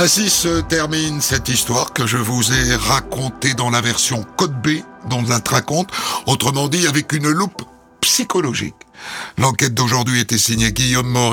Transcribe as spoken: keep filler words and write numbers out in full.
Ainsi se termine cette histoire que je vous ai racontée dans la version code B, dans un traconte, autrement dit avec une loupe psychologique. L'enquête d'aujourd'hui était signée Guillaume Moret.